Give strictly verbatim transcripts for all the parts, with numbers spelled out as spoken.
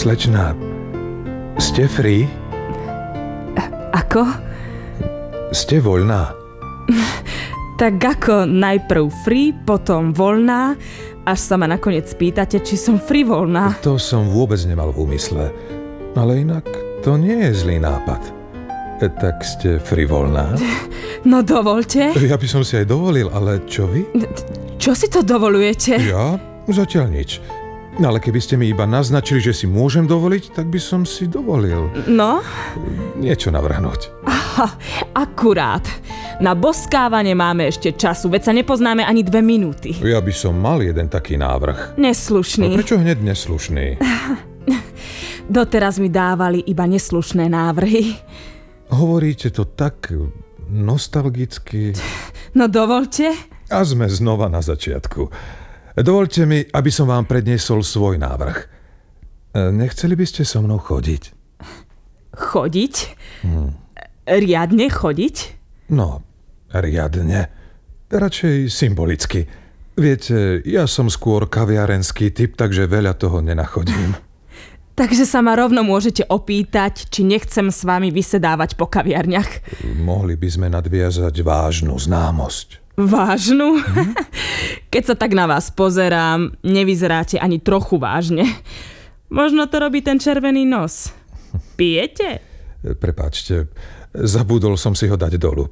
Slečná, ste free? Ako? Ste voľná? Tak ako najprv free, potom voľná, až sa ma nakoniec pýtate, či som frivolná. To som vôbec nemal v úmysle. Ale inak to nie je zlý nápad. E, tak ste frivolná? No dovolte. Ja by som si aj dovolil, ale čo vy? Čo si to dovolujete? Ja? Zatiaľ nič. Ale keby ste mi iba naznačili, že si môžem dovoliť, tak by som si dovolil. No? Niečo navrhnúť. Aha, akurát. Na boskávanie máme ešte času, veď sa nepoznáme ani dve minúty. Ja by som mal jeden taký návrh. Neslušný. A prečo hneď neslušný? Doteraz mi dávali iba neslušné návrhy. Hovoríte to tak nostalgicky. No dovolte. A sme znova na začiatku. Dovoľte mi, aby som vám predniesol svoj návrh. Nechceli by ste so mnou chodiť? Chodiť? Hmm. Riadne chodiť? No, riadne. Radšej symbolicky. Viete, ja som skôr kaviarenský typ, takže veľa toho nenachodím. Takže sa ma rovno môžete opýtať, či nechcem s vami vysedávať po kaviarniach. Mohli by sme nadviazať vážnu známosť. Vážnu? Hm? Keď sa tak na vás pozerám, nevyzeráte ani trochu vážne. Možno to robí ten červený nos. Pijete? Prepáčte, zabudol som si ho dať dolu.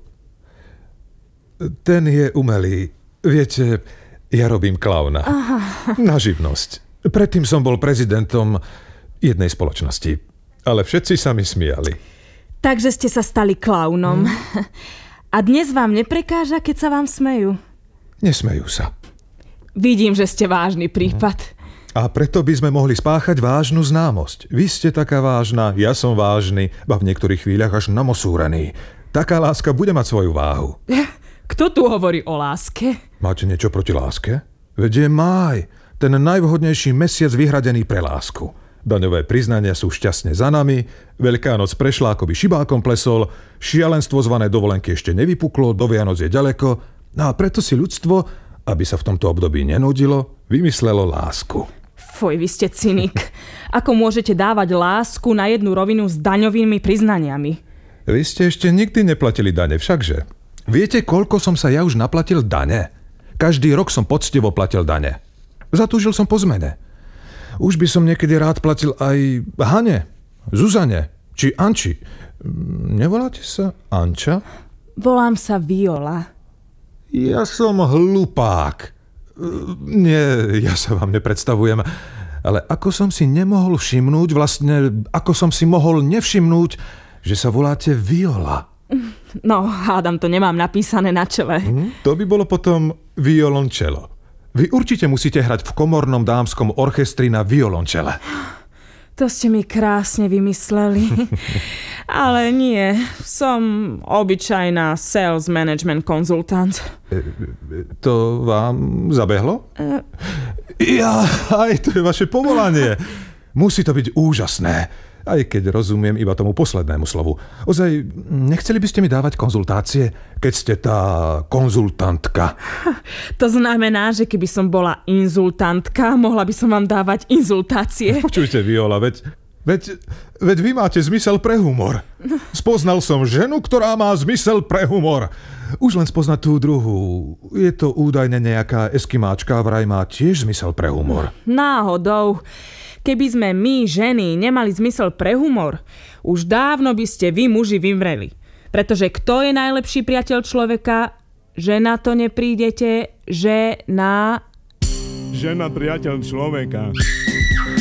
Ten je umelý. Viete, ja robím klauna. Aha. Na živnosť. Predtým som bol prezidentom jednej spoločnosti. Ale všetci sa mi smiali. Takže ste sa stali klaunom. Hm. A dnes vám neprekáža, keď sa vám smejú? Nesmejú sa. Vidím, že ste vážny prípad. A preto by sme mohli spáchať vážnu známosť. Vy ste taká vážna, ja som vážny, ba v niektorých chvíľach až namosúrený. Taká láska bude mať svoju váhu. Kto tu hovorí o láske? Máte niečo proti láske? Veď je máj, ten najvhodnejší mesiac vyhradený pre lásku. Daňové priznania sú šťastne za nami, Veľká noc prešla, ako by šibákom plesol, šialenstvo zvané dovolenky ešte nevypuklo, do Vianoc je ďaleko, no a preto si ľudstvo, aby sa v tomto období nenudilo, vymyslelo lásku. Fuj, vy ste cynik. Ako môžete dávať lásku na jednu rovinu s daňovými priznaniami? Vy ste ešte nikdy neplatili dane, všakže. Viete, koľko som sa ja už naplatil dane? Každý rok som poctivo platil dane. Zatúžil som po zmene. Už by som niekedy rád platil aj Hane, Zuzane, či Anči. Nevoláte sa Anča? Volám sa Viola. Ja som hlupák. Nie, ja sa vám nepredstavujem. Ale ako som si nemohol všimnúť, vlastne ako som si mohol nevšimnúť, že sa voláte Viola. No, hádam, to nemám napísané na čele. Hm, to by bolo potom violončelo. Vy určite musíte hrať v komornom dámskom orchestri na violončele. To ste mi krásne vymysleli. Ale nie, som obyčajná sales management konzultant. E, to vám zabehlo? E... Ja, aj to je vaše povolanie. Musí to byť úžasné. Aj keď rozumiem iba tomu poslednému slovu. Ozaj, nechceli by ste mi dávať konzultácie, keď ste tá konzultantka? To znamená, že keby som bola inzultantka, mohla by som vám dávať inzultácie. Počujte, Viola, veď, veď, veď vy máte zmysel pre humor. Spoznal som ženu, ktorá má zmysel pre humor. Už len spoznať tú druhú. Je to údajne nejaká eskimáčka, vraj má tiež zmysel pre humor. Náhodou. Keby sme my, ženy, nemali zmysel pre humor, už dávno by ste vy, muži, vymreli. Pretože kto je najlepší priateľ človeka? Že na to neprídete, že na... Žena priateľ človeka.